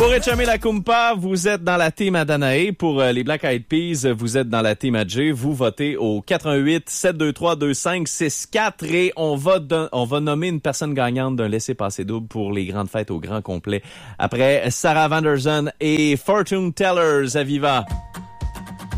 Pour Etchame la Kumpa, vous êtes dans la team à Danae. Pour les Black Eyed Peas, vous êtes dans la team à Jay. Vous votez au 88 723 2564 et on va nommer une personne gagnante d'un laissez-passer double pour les grandes fêtes au grand complet. Après Sarah Vanderson et Fortune Tellers à Viva.